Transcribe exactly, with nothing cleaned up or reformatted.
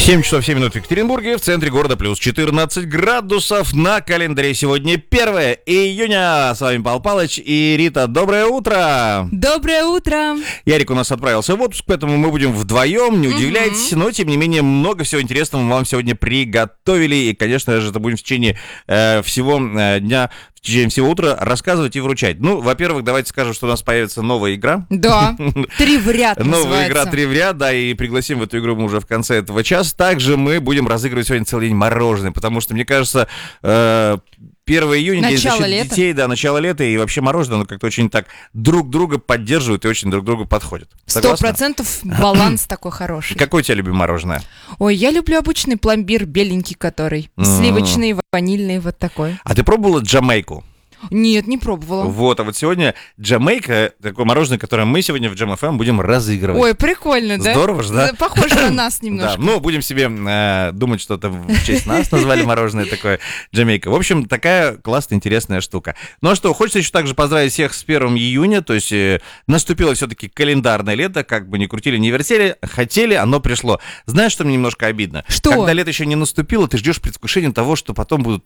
семь часов семь минут в Екатеринбурге, в центре города плюс четырнадцать градусов. На календаре сегодня первое июня. С вами Павел Палыч и Рита. Доброе утро! Доброе утро! Ярик у нас отправился в отпуск, поэтому мы будем вдвоем, не удивляйтесь. Mm-hmm. Но, тем не менее, много всего интересного мы вам сегодня приготовили. И, конечно же, это будем в течение э, всего э, дня, в течение всего утра рассказывать и вручать. Ну, во-первых, давайте скажем, что у нас появится новая игра. Да, «Три в ряд» называется. Новая игра «Три в ряд», да, и пригласим в эту игру мы уже в конце этого часа. Также мы будем разыгрывать сегодня целый день мороженое, потому что, мне кажется, э, первое июня, День защиты детей, да, начало лета, и вообще мороженое, оно как-то очень так друг друга поддерживают и очень друг к другу подходят. Сто процентов баланс такой хороший. Какое у тебя любимое мороженое? Ой, я люблю обычный пломбир, беленький который, сливочный, ванильный, вот такой. А ты пробовала Джамайку? Нет, не пробовала. Вот, а вот сегодня Джамайка, такое мороженое, которое мы сегодня в Джам эф эм будем разыгрывать. Ой, прикольно, да? Здорово же, да? Похоже на нас немножко. Да, ну, будем себе э, думать, что это в честь нас назвали мороженое такое Джамайка. В общем, такая классная, интересная штука. Ну а что, хочется еще также поздравить всех с первым июня, то есть э, наступило все-таки календарное лето, как бы ни крутили, не вертели, хотели, оно пришло. Знаешь, что мне немножко обидно? Что? Когда лето еще не наступило, ты ждешь предвкушения того, что потом будут